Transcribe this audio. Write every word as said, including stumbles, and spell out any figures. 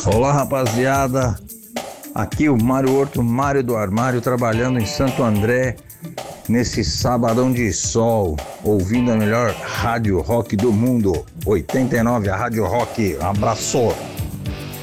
Olá, rapaziada, aqui o Mário Horto, Mário do Armário, trabalhando em Santo André, nesse sabadão de sol, ouvindo a melhor rádio rock do mundo, oitenta e nove, a Rádio Rock. Um abraço!